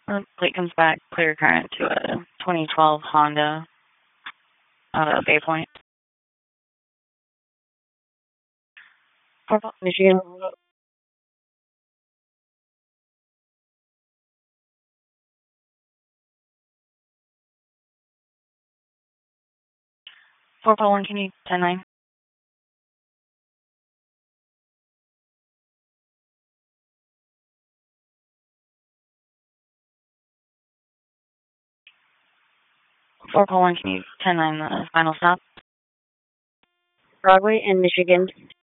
Plate comes back clear current to a 2012 Honda Bay Point. Michigan. 441, can you 10-9? 441, can you 10-9 the final stop? Broadway and Michigan.